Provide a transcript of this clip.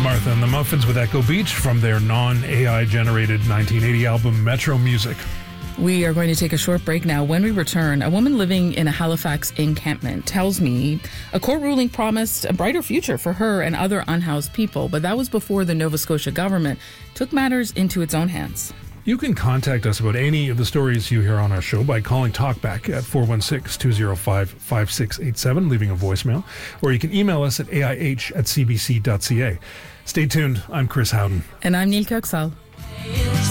Martha and the Muffins with Echo Beach from their non-AI generated 1980 album Metro Music. We are going to take a short break now. When we return, a woman living in a Halifax encampment tells me a court ruling promised a brighter future for her and other unhoused people, but that was before the Nova Scotia government took matters into its own hands. You can contact us about any of the stories you hear on our show by calling Talkback at 416-205-5687, leaving a voicemail, or you can email us at aih@cbc.ca. Stay tuned. I'm Chris Howden. And I'm Neil Kirksall.